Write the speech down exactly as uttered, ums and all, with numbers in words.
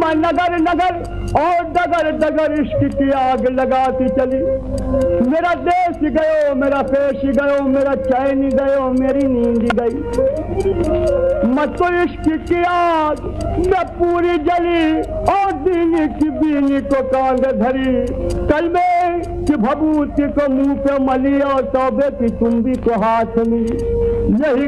दुनिया नगर नगर और डगर डगर इश्क की आग लगाती चली। मेरा देश गयो, मेरा पेश गयो, मेरा चैन गयो, मेरी नींद गई। मत तो इश्क की आग में पूरी जली और दीनी की बीनी को कांद धरी। कलमे की भभूति को मुंह पे मली और तौबे की तुम्बी को हाथ मिली। यही